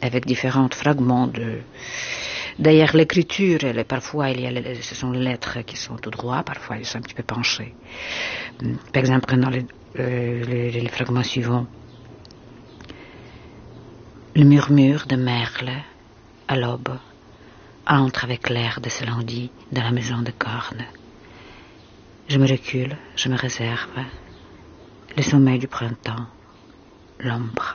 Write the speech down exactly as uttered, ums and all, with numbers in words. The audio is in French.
avec différents fragments de... D'ailleurs, l'écriture, elle, parfois, il y a les, ce sont les lettres qui sont tout droit, parfois elles sont un petit peu penchées. Par exemple, dans les, euh, les, les fragments suivants, le murmure de Merle, à l'aube, entre avec l'air de Celandie dans la maison de Corne. Je me recule, je me réserve, le sommeil du printemps, l'ombre.